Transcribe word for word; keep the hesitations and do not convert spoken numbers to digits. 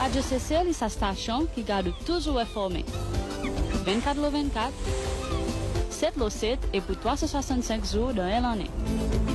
Radio C C est sa station qui garde toujours informé. vingt-quatre sur vingt-quatre, sept sur sept et pour trois cent soixante-cinq jours dans l'année.